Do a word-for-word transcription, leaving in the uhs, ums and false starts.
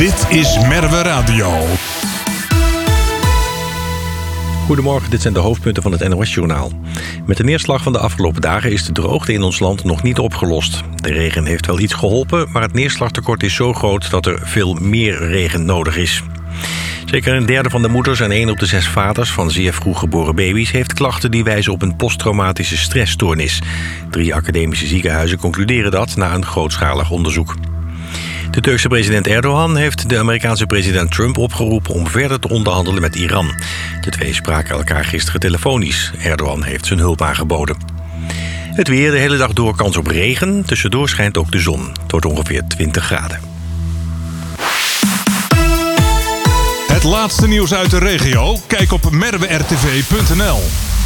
Dit is Merwe Radio. Goedemorgen, dit zijn de hoofdpunten van het N O S-journaal. Met de neerslag van de afgelopen dagen is de droogte in ons land nog niet opgelost. De regen heeft wel iets geholpen, maar het neerslagtekort is zo groot dat er veel meer regen nodig is. Zeker een derde van de moeders en één op de zes vaders van zeer vroeg geboren baby's heeft klachten die wijzen op een posttraumatische stressstoornis. Drie academische ziekenhuizen concluderen dat na een grootschalig onderzoek. De Turkse president Erdogan heeft de Amerikaanse president Trump opgeroepen om verder te onderhandelen met Iran. De twee spraken elkaar gisteren telefonisch. Erdogan heeft zijn hulp aangeboden. Het weer, de hele dag door kans op regen. Tussendoor schijnt ook de zon. Het wordt ongeveer twintig graden. Het laatste nieuws uit de regio? Kijk op merwe r t v punt n l.